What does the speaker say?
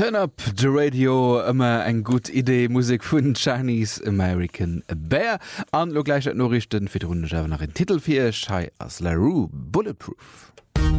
Turn up the radio immer eng gut Idee Musik vun Chinese American Bear an lo gleich Norrichten fir runde nach den Titel fir Schei as La Rue Bulletproof.